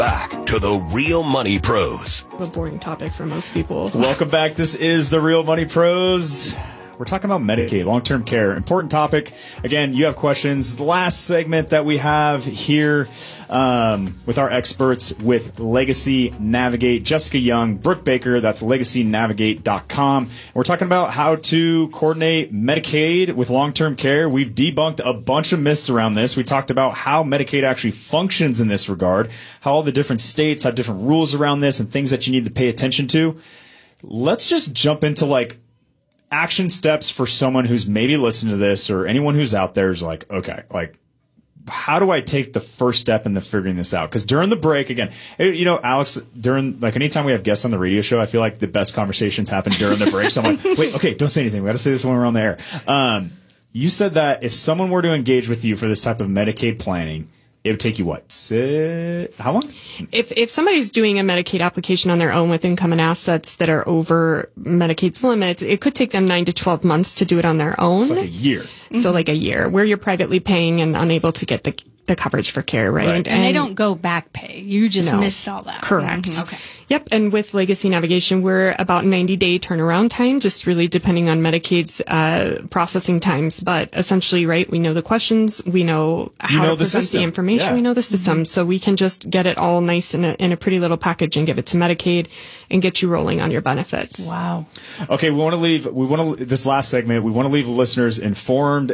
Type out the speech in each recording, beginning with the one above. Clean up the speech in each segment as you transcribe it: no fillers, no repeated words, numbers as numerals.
back to the Real Money Pros. A boring topic for most people. Welcome back. This is the Real Money Pros. We're talking about Medicaid, long-term care, important topic. Again, you have questions. The last segment that we have here with our experts with Legacy Navigate, Jessica Young, Brooke Baker, that's legacynavigate.com. We're talking about how to coordinate Medicaid with long-term care. We've debunked a bunch of myths around this. We talked about how Medicaid actually functions in this regard, how all the different states have different rules around this and things that you need to pay attention to. Let's just jump into action steps for someone who's maybe listening to this, or anyone who's out there is like, okay, how do I take the first step into figuring this out? Because during the break, again, Alex, during anytime we have guests on the radio show, I feel like the best conversations happen during the break. So I'm like, wait, okay, don't say anything. We got to say this when we're on the air. You said that if someone were to engage with you for this type of Medicaid planning, it would take you how long? If somebody's doing a Medicaid application on their own with income and assets that are over Medicaid's limits, it could take them 9 to 12 months to do it on their own. It's like a year. So like a year, where you're privately paying and unable to get the coverage for care, right? And they don't go back pay. You just missed all that. Correct. Mm-hmm. Okay. Yep. And with Legacy Navigation, we're about 90-day turnaround time, just really depending on Medicaid's processing times. But essentially, right, we know the questions, we know how to present the information, we know the system. So we can just get it all nice in a pretty little package and give it to Medicaid and get you rolling on your benefits. Wow. Okay, this last segment, we want to leave listeners informed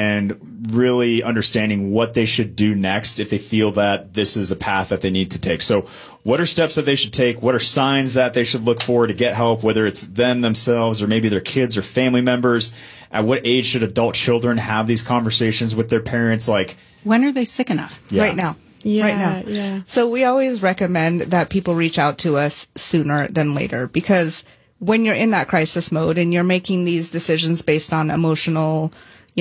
and really understanding what they should do next if they feel that this is a path that they need to take. So what are steps that they should take? What are signs that they should look for to get help, whether it's themselves or maybe their kids or family members? At what age should adult children have these conversations with their parents? When are they sick enough? Right now. Yeah, right now. Yeah. So we always recommend that people reach out to us sooner than later, because when you're in that crisis mode and you're making these decisions based on emotional,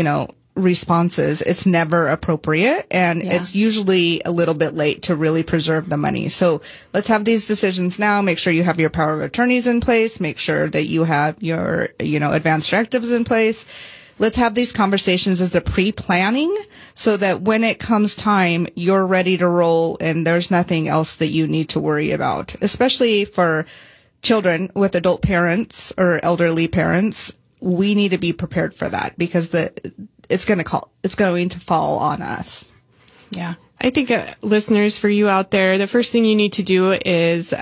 responses, it's never appropriate, and it's usually a little bit late to really preserve the money. So let's have these decisions now. Make sure you have your power of attorneys in place. Make sure that you have your, advanced directives in place. Let's have these conversations as a pre-planning so that when it comes time, you're ready to roll and there's nothing else that you need to worry about, especially for children with adult parents or elderly parents. We need to be prepared for that, because it's going to fall on us. Yeah. I think listeners, for you out there, the first thing you need to do is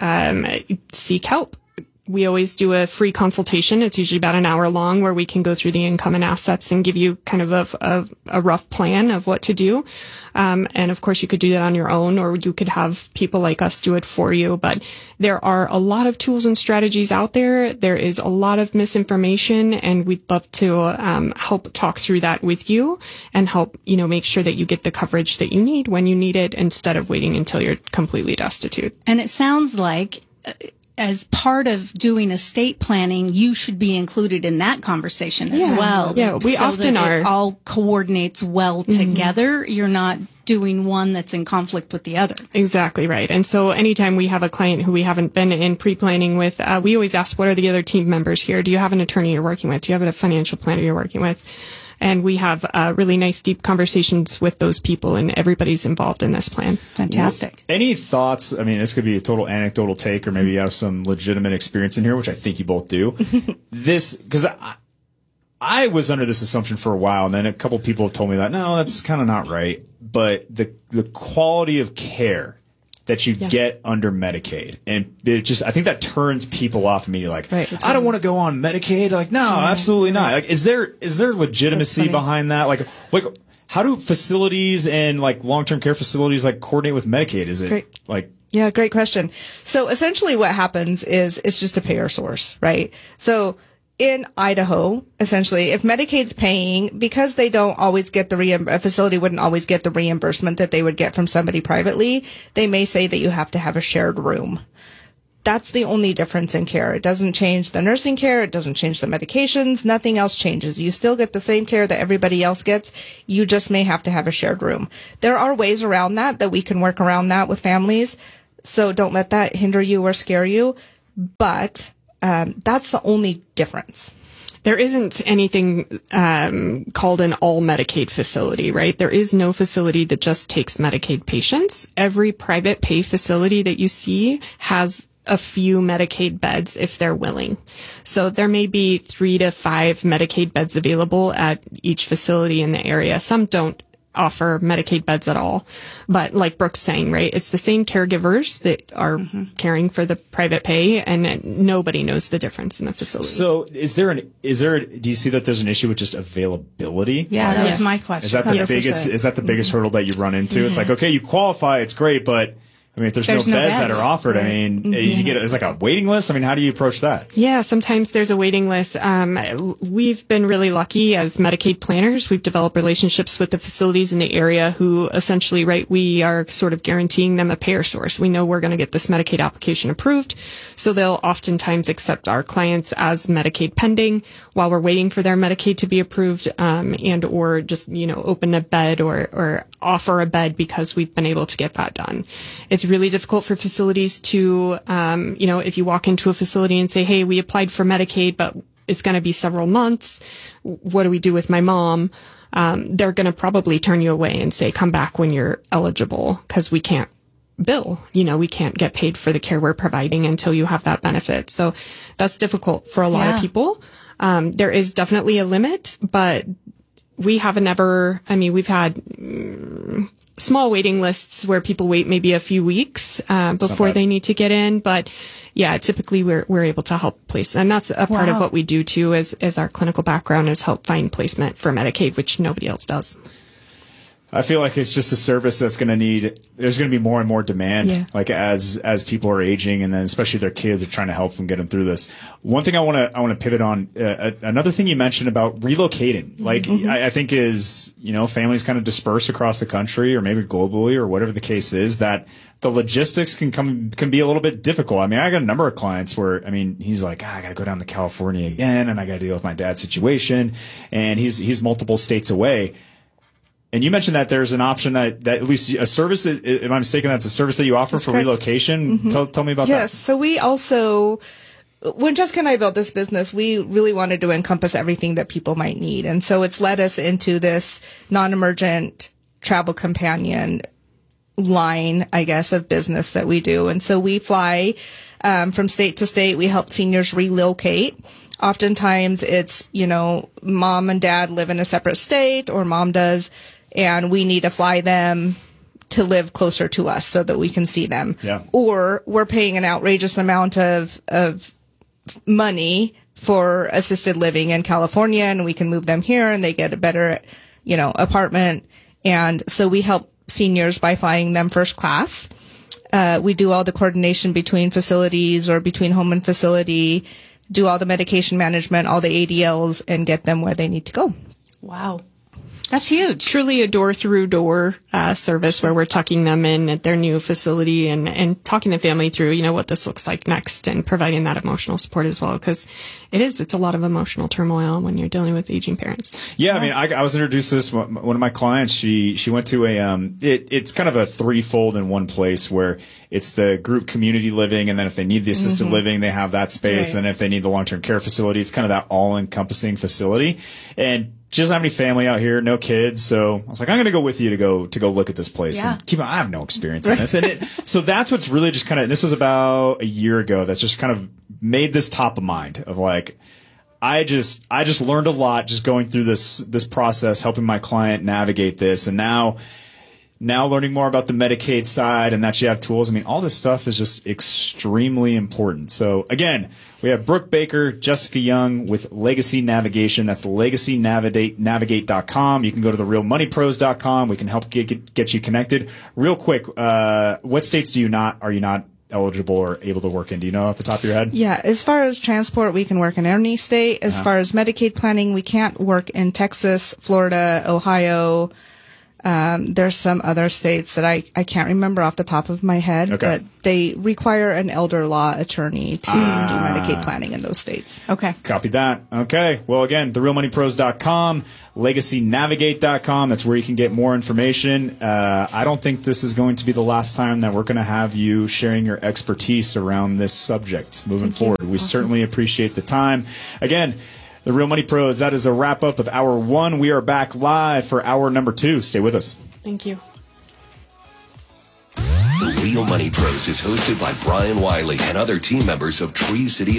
seek help. We always do a free consultation. It's usually about an hour long, where we can go through the income and assets and give you kind of a rough plan of what to do. And of course, you could do that on your own, or you could have people like us do it for you. But there are a lot of tools and strategies out there. There is a lot of misinformation, and we'd love to help talk through that with you and help, make sure that you get the coverage that you need when you need it, instead of waiting until you're completely destitute. And it sounds like, as part of doing estate planning, you should be included in that conversation as well. Yeah, we often are. It all coordinates well together. You're not doing one that's in conflict with the other. Exactly right. And so anytime we have a client who we haven't been in pre-planning with, we always ask, what are the other team members here? Do you have an attorney you're working with? Do you have a financial planner you're working with? And we have really nice, deep conversations with those people, and everybody's involved in this plan. Fantastic. Any thoughts? I mean, this could be a total anecdotal take, or maybe you have some legitimate experience in here, which I think you both do. Because I was under this assumption for a while, and then a couple people have told me that, no, that's kind of not right. But the quality of care that you get under Medicaid, and I think that turns people off immediately. I don't want to go on Medicaid. No, absolutely not. Is there legitimacy behind that? Like how do facilities and long-term care facilities coordinate with Medicaid? Is it Yeah, great question. So essentially what happens is it's just a payer source, right? So in Idaho, essentially, if Medicaid's paying, because they don't always get a facility wouldn't always get the reimbursement that they would get from somebody privately, they may say that you have to have a shared room. That's the only difference in care. It doesn't change the nursing care. It doesn't change the medications. Nothing else changes. You still get the same care that everybody else gets. You just may have to have a shared room. There are ways around that we can work around that with families. So don't let that hinder you or scare you. But that's the only difference. There isn't anything called an all Medicaid facility, right? There is no facility that just takes Medicaid patients. Every private pay facility that you see has a few Medicaid beds if they're willing. So there may be 3 to 5 Medicaid beds available at each facility in the area. Some don't offer Medicaid beds at all. But like Brooke's saying, right, it's the same caregivers that are caring for the private pay, and nobody knows the difference in the facility. So do you see that there's an issue with just availability? Yeah, that was my question. Is that the biggest hurdle that you run into? It's like, okay, you qualify, it's great, but I mean, if there's no beds that are offered, I mean, it's like a waiting list. I mean, how do you approach that? Yeah, sometimes there's a waiting list. We've been really lucky as Medicaid planners. We've developed relationships with the facilities in the area who essentially, right, we are sort of guaranteeing them a payer source. We know we're going to get this Medicaid application approved. So they'll oftentimes accept our clients as Medicaid pending while we're waiting for their Medicaid to be approved, and or just, open a bed or offer a bed because we've been able to get that done. It's really difficult for facilities to, if you walk into a facility and say, hey, we applied for Medicaid, but it's going to be several months. What do we do with my mom? They're going to probably turn you away and say, come back when you're eligible because we can't bill. We can't get paid for the care we're providing until you have that benefit. So that's difficult for a lot of people. There is definitely a limit, but we've had small waiting lists where people wait maybe a few weeks before they need to get in. But yeah, typically we're able to help place. And that's a part of what we do too, as our clinical background is help find placement for Medicaid, which nobody else does. I feel like it's just a service that's there's going to be more and more demand, like as people are aging, and then especially their kids are trying to help them get them through this. One thing I want to pivot on, another thing you mentioned about relocating, like I think is, families kind of disperse across the country or maybe globally or whatever the case is, that the logistics can be a little bit difficult. I mean, I got a number of clients where, he's like, I got to go down to California again, and I got to deal with my dad's situation, and he's multiple states away. And you mentioned that there's an option that at least a service, am I mistaken, that's a service that you offer for relocation? Tell me about that. Yes. So we also, when Jessica and I built this business, we really wanted to encompass everything that people might need. And so it's led us into this non-emergent travel companion line, I guess, of business that we do. And so we fly from state to state. We help seniors relocate. Oftentimes it's, mom and dad live in a separate state, or mom does, and we need to fly them to live closer to us so that we can see them. Yeah. Or we're paying an outrageous amount of money for assisted living in California, and we can move them here and they get a better, apartment. And so we help seniors by flying them first class. We do all the coordination between facilities or between home and facility, do all the medication management, all the ADLs, and get them where they need to go. Wow. That's huge. Truly a door-through-door service where we're tucking them in at their new facility and talking the family through, what this looks like next, and providing that emotional support as well, because it's a lot of emotional turmoil when you're dealing with aging parents. Yeah, I was introduced to this. One of my clients, she went to it's kind of a threefold in one place, where it's the group community living, and then if they need the assisted living, they have that space. Right. And then if they need the long-term care facility, it's kind of that all-encompassing facility. And she doesn't have any family out here, no kids. So I was like, I'm going to go with you to go look at this place. Yeah. And I have no experience in this. And so that's what's really just kind of, this was about a year ago, that's just kind of made this top of mind of like, I just learned a lot just going through this process, helping my client navigate this. And now learning more about the Medicaid side and that you have tools. All this stuff is just extremely important. So again, we have Brooke Baker, Jessica Young with Legacy Navigation. That's legacynavigate.com. You can go to therealmoneypros.com. We can help get you connected. Real quick, what states are you not eligible or able to work in? Do you know off the top of your head? Yeah, as far as transport, we can work in any state. As far as Medicaid planning, we can't work in Texas, Florida, Ohio. There's some other states that I can't remember off the top of my head, but they require an elder law attorney to do Medicaid planning in those states. Okay. Copy that. Okay. Well, again, therealmoneypros.com, legacynavigate.com. That's where you can get more information. I don't think this is going to be the last time that we're going to have you sharing your expertise around this subject moving forward. We certainly appreciate the time. Again, The Real Money Pros, that is a wrap up of hour 1. We are back live for hour number 2. Stay with us. Thank you. The Real Money Pros is hosted by Brian Wiley and other team members of Tree City